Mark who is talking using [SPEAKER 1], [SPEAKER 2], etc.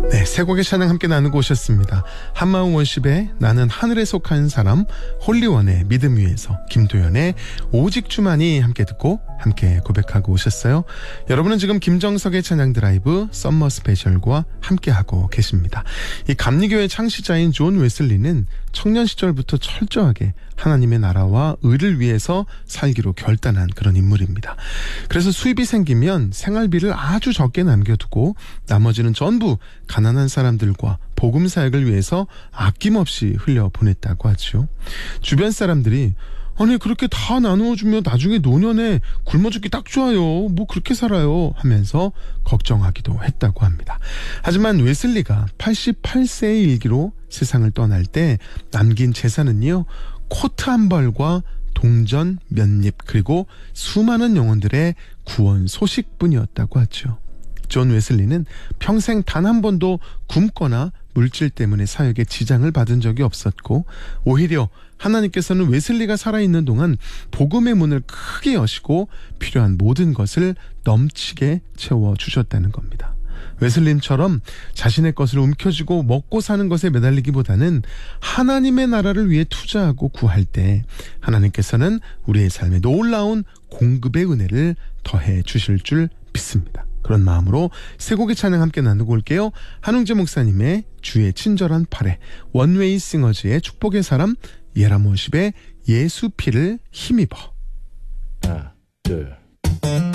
[SPEAKER 1] 네, 세 곡의 찬양 함께 나누고 오셨습니다. 한마음 월십의 나는 하늘에 속한 사람, 홀리원의 믿음 위에서, 김도연의 오직 주만이 함께 듣고 함께 고백하고 오셨어요. 여러분은 지금 김정석의 찬양 드라이브 썸머 스페셜과 함께하고 계십니다. 이 감리교의 창시자인 존 웨슬리는 청년 시절부터 철저하게 하나님의 나라와 의를 위해서 살기로 결단한 그런 인물입니다. 그래서 수입이 생기면 생활비를 아주 적게 남겨두고 나머지는 전부 가난한 사람들과 복음 사역을 위해서 아낌없이 흘려보냈다고 하죠. 주변 사람들이 아니 그렇게 다 나누어주면 나중에 노년에 굶어 죽기 딱 좋아요. 뭐 그렇게 살아요 하면서 걱정하기도 했다고 합니다. 하지만 웨슬리가 88세의 일기로 세상을 떠날 때 남긴 재산은요, 코트 한 벌과 동전 몇 잎 그리고 수많은 영혼들의 구원 소식뿐이었다고 하죠. 존 웨슬리는 평생 단 한 번도 굶거나 물질 때문에 사역에 지장을 받은 적이 없었고, 오히려 하나님께서는 웨슬리가 살아있는 동안 복음의 문을 크게 여시고 필요한 모든 것을 넘치게 채워주셨다는 겁니다. 웨슬림처럼 자신의 것을 움켜쥐고 먹고 사는 것에 매달리기보다는 하나님의 나라를 위해 투자하고 구할 때 하나님께서는 우리의 삶에 놀라운 공급의 은혜를 더해 주실 줄 믿습니다. 그런 마음으로 세 곡의 찬양 함께 나누고 올게요. 한웅재 목사님의 주의 친절한 팔에, 원웨이 싱어즈의 축복의 사람, 예람워십의 예수 피를 힘입어.
[SPEAKER 2] 하나, 둘.